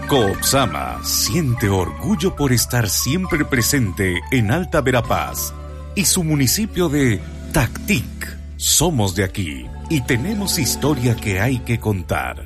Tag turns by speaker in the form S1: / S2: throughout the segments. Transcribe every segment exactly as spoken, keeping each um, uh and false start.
S1: Coopsama siente orgullo por estar siempre presente en Alta Verapaz y su municipio de Tactic. Somos de aquí y tenemos historia que hay que contar.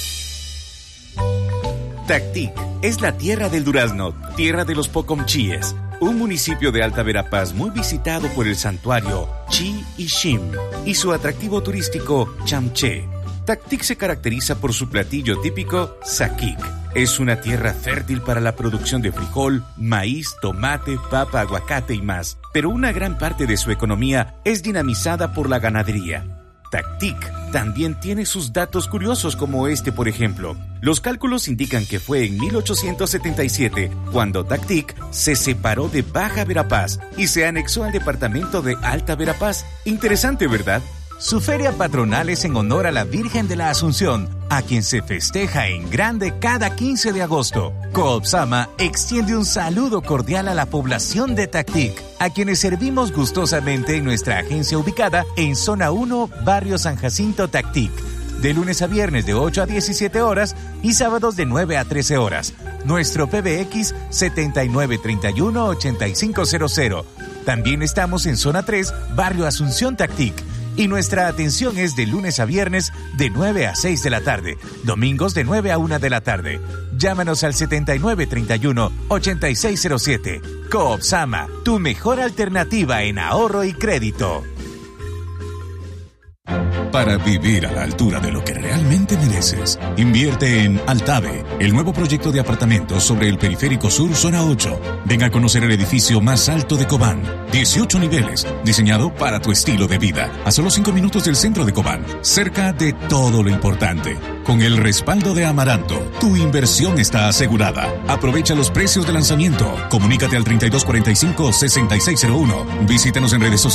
S1: Tactic es la tierra del durazno, tierra de los pocomchíes, un municipio de Alta Verapaz muy visitado por el santuario Chi y Shim y su atractivo turístico Chamché. Tactic se caracteriza por su platillo típico Sakik. Es una tierra fértil para la producción de frijol, maíz, tomate, papa, aguacate y más, pero una gran parte de su economía es dinamizada por la ganadería. Tactic también tiene sus datos curiosos como este, por ejemplo. Los cálculos indican que fue en mil ochocientos setenta y siete cuando Tactic se separó de Baja Verapaz y se anexó al departamento de Alta Verapaz. Interesante, ¿verdad?
S2: Su feria patronal es en honor a la Virgen de la Asunción, a quien se festeja en grande cada quince de agosto. Coopsama extiende un saludo cordial a la población de Tactic, a quienes servimos gustosamente en nuestra agencia ubicada en Zona uno, Barrio San Jacinto, Tactic, de lunes a viernes de ocho a diecisiete horas y sábados de nueve a trece horas. Nuestro P B X setenta y nueve treinta y uno ochenta y cinco cero cero. También estamos en Zona tres, Barrio Asunción, Tactic. Y nuestra atención es de lunes a viernes de nueve a seis de la tarde, domingos de nueve a una de la tarde. Llámanos al setenta y nueve treinta y uno ochenta y seis cero siete. Coopsama, tu mejor alternativa en ahorro y crédito.
S3: Para vivir a la altura de lo que realmente mereces, invierte en Altave, el nuevo proyecto de apartamentos sobre el Periférico Sur, Zona ocho. Ven a conocer el edificio más alto de Cobán, dieciocho niveles, diseñado para tu estilo de vida, a solo cinco minutos del centro de Cobán, cerca de todo lo importante. Con el respaldo de Amaranto, tu inversión está asegurada. Aprovecha los precios de lanzamiento. Comunícate al treinta y dos cuarenta y cinco sesenta y seis cero uno. Visítanos en redes sociales.